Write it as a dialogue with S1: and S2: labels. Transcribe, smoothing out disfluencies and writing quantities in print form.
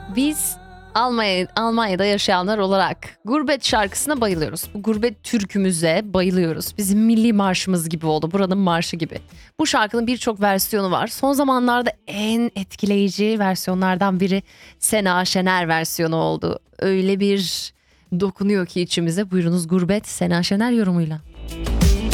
S1: Biz Almanya'da yaşayanlar olarak gurbet şarkısına bayılıyoruz. Bu gurbet türkümüze bayılıyoruz. Bizim milli marşımız gibi oldu. Buranın marşı gibi. Bu şarkının birçok versiyonu var. Son zamanlarda en etkileyici versiyonlardan biri Sena Şener versiyonu oldu. Öyle bir dokunuyor ki içimize. Buyurunuz Gurbet Sena Şener yorumuyla.